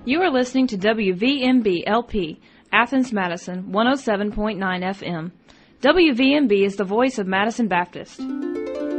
You are listening to WVMB LP, Athens, Madison, 107.9 FM. WVMB is the voice of Madison Baptist.